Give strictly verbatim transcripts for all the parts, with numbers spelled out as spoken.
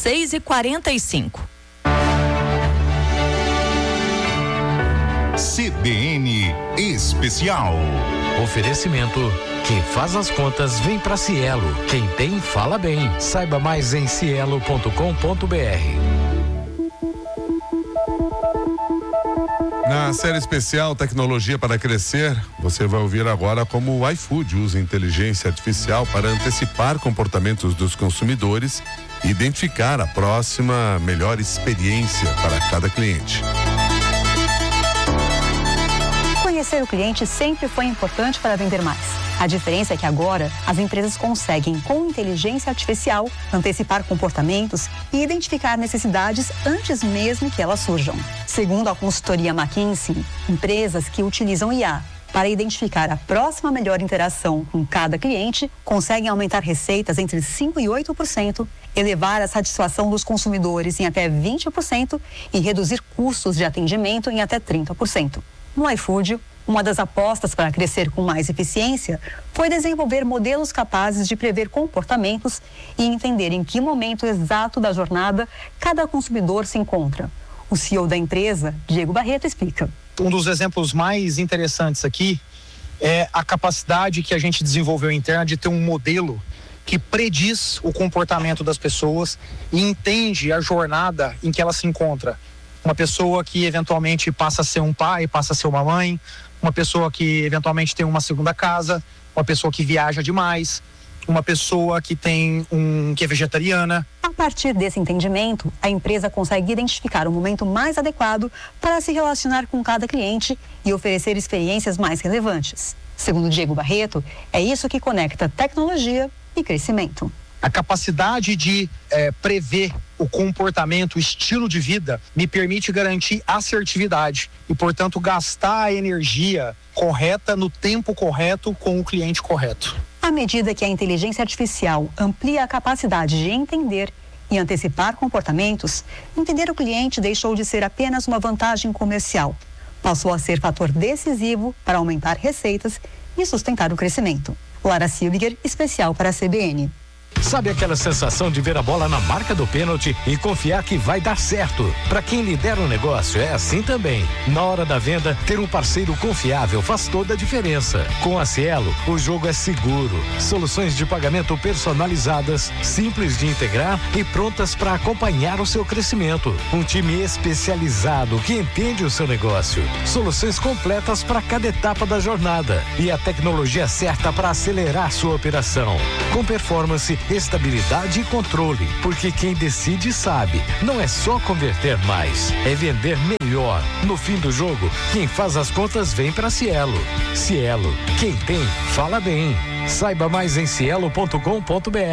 seis e quarenta e cinco. C B N Especial. Oferecimento: quem faz as contas vem pra Cielo. Quem tem, fala bem. Saiba mais em cielo ponto com ponto br. Na série especial Tecnologia para Crescer, você vai ouvir agora como o iFood usa inteligência artificial para antecipar comportamentos dos consumidores e identificar a próxima melhor experiência para cada cliente. Conhecer o cliente sempre foi importante para vender mais. A diferença é que agora as empresas conseguem, com inteligência artificial, antecipar comportamentos e identificar necessidades antes mesmo que elas surjam. Segundo a consultoria McKinsey, empresas que utilizam I A para identificar a próxima melhor interação com cada cliente conseguem aumentar receitas entre cinco por cento e oito por cento, elevar a satisfação dos consumidores em até vinte por cento e reduzir custos de atendimento em até trinta por cento. No iFood, uma das apostas para crescer com mais eficiência foi desenvolver modelos capazes de prever comportamentos e entender em que momento exato da jornada cada consumidor se encontra. O C E O da empresa, Diego Barreto, explica. Um dos exemplos mais interessantes aqui é a capacidade que a gente desenvolveu interna de ter um modelo que prediz o comportamento das pessoas e entende a jornada em que ela se encontra. Uma pessoa que eventualmente passa a ser um pai, passa a ser uma mãe, uma pessoa que eventualmente tem uma segunda casa, uma pessoa que viaja demais, uma pessoa que tem um que é vegetariana. A partir desse entendimento, a empresa consegue identificar o momento mais adequado para se relacionar com cada cliente e oferecer experiências mais relevantes. Segundo Diego Barreto, é isso que conecta tecnologia e crescimento. A capacidade de é, prever o comportamento, o estilo de vida, me permite garantir assertividade e, portanto, gastar a energia correta no tempo correto com o cliente correto. À medida que a inteligência artificial amplia a capacidade de entender e antecipar comportamentos, entender o cliente deixou de ser apenas uma vantagem comercial. Passou a ser fator decisivo para aumentar receitas e sustentar o crescimento. Lara Silbiger, especial para a C B N. Sabe aquela sensação de ver a bola na marca do pênalti e confiar que vai dar certo? Para quem lidera o negócio é assim também. Na hora da venda, ter um parceiro confiável faz toda a diferença. Com a Cielo, o jogo é seguro. Soluções de pagamento personalizadas, simples de integrar e prontas para acompanhar o seu crescimento. Um time especializado que entende o seu negócio. Soluções completas para cada etapa da jornada e a tecnologia certa para acelerar sua operação. Com performance, estabilidade e controle, porque quem decide sabe, não é só converter mais, é vender melhor. No fim do jogo, quem faz as contas vem para Cielo. Cielo, quem tem, fala bem. Saiba mais em cielo ponto com ponto br.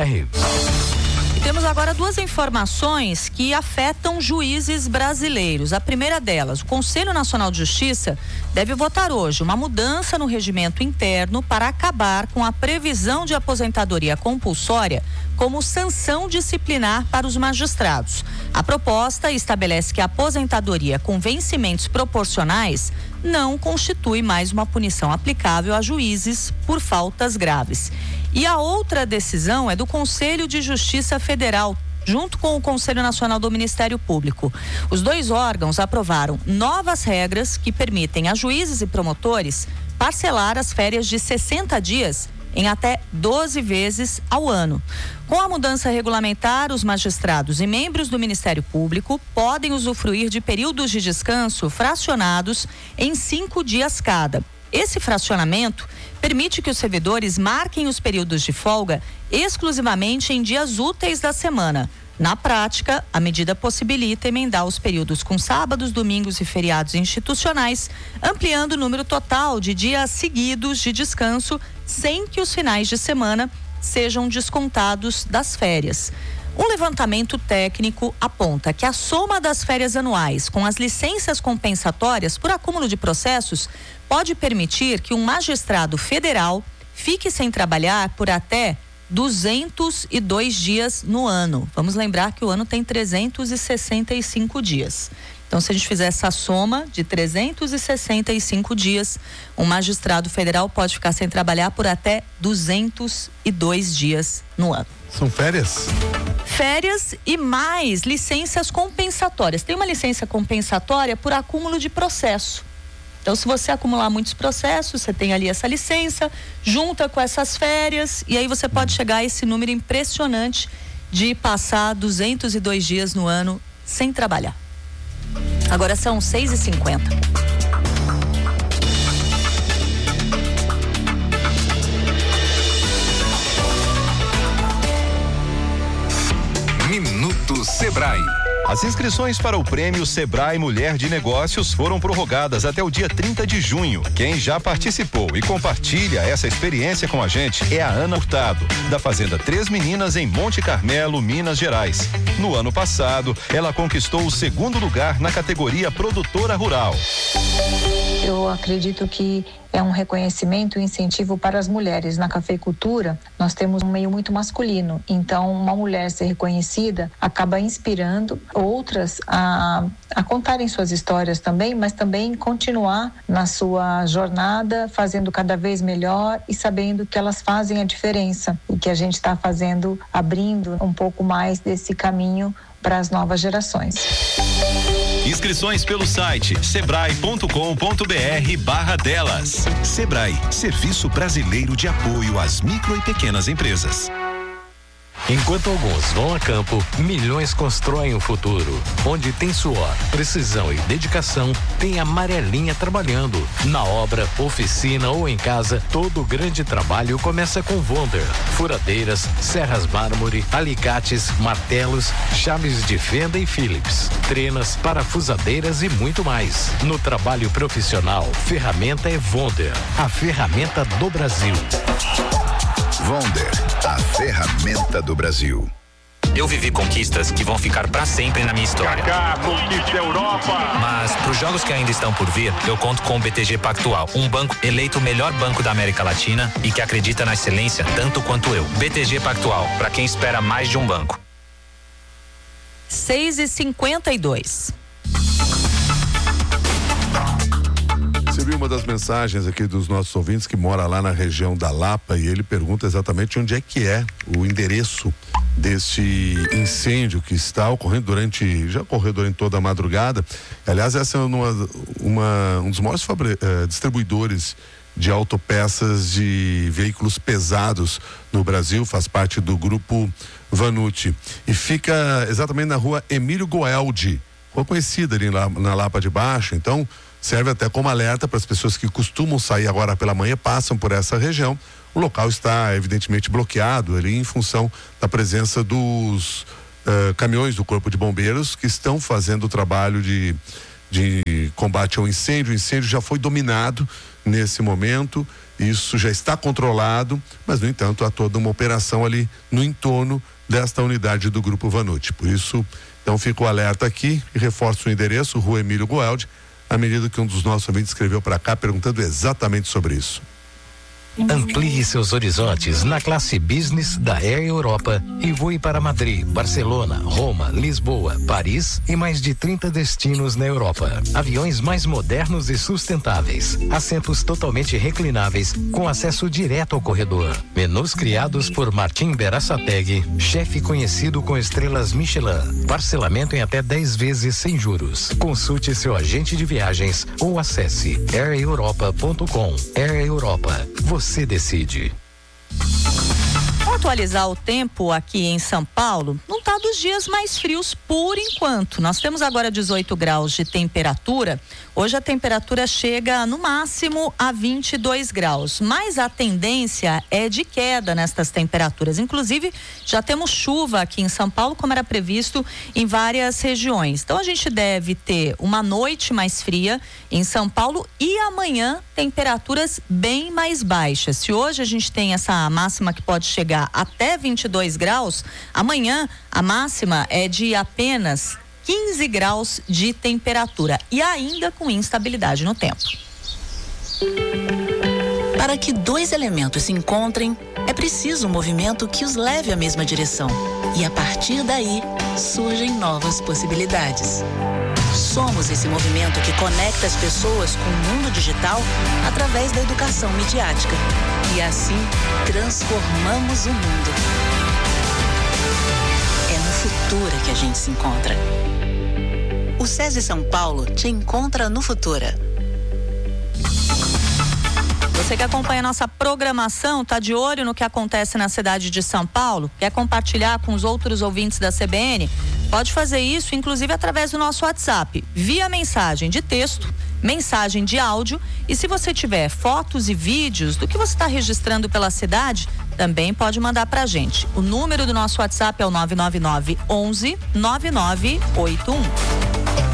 Temos agora duas informações que afetam juízes brasileiros. A primeira delas, o Conselho Nacional de Justiça deve votar hoje uma mudança no regimento interno para acabar com a previsão de aposentadoria compulsória como sanção disciplinar para os magistrados. A proposta estabelece que a aposentadoria com vencimentos proporcionais não constitui mais uma punição aplicável a juízes por faltas graves. E a outra decisão é do Conselho de Justiça Federal, junto com o Conselho Nacional do Ministério Público. Os dois órgãos aprovaram novas regras que permitem a juízes e promotores parcelar as férias de sessenta dias em até doze vezes ao ano. Com a mudança regulamentar, os magistrados e membros do Ministério Público podem usufruir de períodos de descanso fracionados em cinco dias cada. Esse fracionamento permite que os servidores marquem os períodos de folga exclusivamente em dias úteis da semana. Na prática, a medida possibilita emendar os períodos com sábados, domingos e feriados institucionais, ampliando o número total de dias seguidos de descanso, sem que os finais de semana sejam descontados das férias. Um levantamento técnico aponta que a soma das férias anuais com as licenças compensatórias por acúmulo de processos pode permitir que um magistrado federal fique sem trabalhar por até duzentos e dois dias no ano. Vamos lembrar que o ano tem trezentos e sessenta e cinco dias. Então, se a gente fizer essa soma de trezentos e sessenta e cinco dias, um magistrado federal pode ficar sem trabalhar por até duzentos e dois dias no ano. São férias? Férias e mais licenças compensatórias. Tem uma licença compensatória por acúmulo de processo. Então, se você acumular muitos processos, você tem ali essa licença, junta com essas férias, e aí você pode chegar a esse número impressionante de passar duzentos e dois dias no ano sem trabalhar. Agora são seis e cinquenta. Minuto Sebrae. As inscrições para o prêmio Sebrae Mulher de Negócios foram prorrogadas até o dia trinta de junho. Quem já participou e compartilha essa experiência com a gente é a Ana Hurtado, da Fazenda Três Meninas, em Monte Carmelo, Minas Gerais. No ano passado, ela conquistou o segundo lugar na categoria Produtora Rural. Eu acredito que é um reconhecimento e incentivo para as mulheres. Na cafeicultura, nós temos um meio muito masculino, então uma mulher ser reconhecida acaba inspirando outras a, a contarem suas histórias também, mas também continuar na sua jornada, fazendo cada vez melhor e sabendo que elas fazem a diferença e que a gente está fazendo, abrindo um pouco mais desse caminho para as novas gerações. Inscrições pelo site sebrae ponto com ponto br barra delas. Sebrae, Serviço Brasileiro de Apoio às Micro e Pequenas Empresas. Enquanto alguns vão a campo, milhões constroem o futuro. Onde tem suor, precisão e dedicação, tem a Amarelinha trabalhando. Na obra, oficina ou em casa, todo grande trabalho começa com Wonder. Furadeiras, serras mármore, alicates, martelos, chaves de fenda e Phillips, trenas, parafusadeiras e muito mais. No trabalho profissional, ferramenta é Wonder, a ferramenta do Brasil. Wonder, a ferramenta do Brasil. Eu vivi conquistas que vão ficar para sempre na minha história. Kaká, conquista Europa. Mas para os jogos que ainda estão por vir, eu conto com o B T G Pactual, um banco eleito o melhor banco da América Latina e que acredita na excelência tanto quanto eu. B T G Pactual, para quem espera mais de um banco. seis e cinquenta e dois. Você viu uma das mensagens aqui dos nossos ouvintes que mora lá na região da Lapa e ele pergunta exatamente onde é que é o endereço desse incêndio que está ocorrendo durante, já ocorreu durante toda a madrugada. Aliás, essa é uma, uma, um dos maiores fabri, eh, distribuidores de autopeças de veículos pesados no Brasil, faz parte do grupo Vanucci e fica exatamente na rua Emílio Goeldi, rua conhecida ali na, na Lapa de Baixo. Então serve até como alerta para as pessoas que costumam sair agora pela manhã, passam por essa região. O local está evidentemente bloqueado ali em função da presença dos uh, caminhões do Corpo de Bombeiros que estão fazendo o trabalho de, de combate ao incêndio. O incêndio já foi dominado nesse momento, isso já está controlado, mas no entanto há toda uma operação ali no entorno desta unidade do Grupo Vanucci. Por isso, então fica o alerta aqui e reforço o endereço, Rua Emílio Goeldi, à medida que um dos nossos ouvintes escreveu para cá perguntando exatamente sobre isso. Amplie seus horizontes na classe business da Air Europa e voe para Madrid, Barcelona, Roma, Lisboa, Paris e mais de trinta destinos na Europa. Aviões mais modernos e sustentáveis, assentos totalmente reclináveis com acesso direto ao corredor. Menus criados por Martim Berasategui, chefe conhecido com estrelas Michelin. Parcelamento em até dez vezes sem juros. Consulte seu agente de viagens ou acesse air europa ponto com. Air Europa. Você decide. Vou atualizar o tempo aqui em São Paulo. Não está dos dias mais frios por enquanto. Nós temos agora dezoito graus de temperatura. Hoje a temperatura chega no máximo a vinte e dois graus, mas a tendência é de queda nestas temperaturas. Inclusive, já temos chuva aqui em São Paulo, como era previsto em várias regiões. Então a gente deve ter uma noite mais fria em São Paulo e amanhã temperaturas bem mais baixas. Se hoje a gente tem essa máxima que pode chegar até vinte e dois graus, amanhã a máxima é de apenas quinze graus de temperatura e ainda com instabilidade no tempo. Para que dois elementos se encontrem, é preciso um movimento que os leve à mesma direção. E a partir daí, surgem novas possibilidades. Somos esse movimento que conecta as pessoas com o mundo digital através da educação midiática. E assim, transformamos o mundo. É Futura que a gente se encontra. O SESI São Paulo te encontra no Futura. Você que acompanha a nossa programação, tá de olho no que acontece na cidade de São Paulo? Quer compartilhar com os outros ouvintes da C B N? Pode fazer isso, inclusive através do nosso WhatsApp, via mensagem de texto, mensagem de áudio, e se você tiver fotos e vídeos do que você está registrando pela cidade, também pode mandar pra gente. O número do nosso WhatsApp é o nove nove nove, onze, nove nove oito um.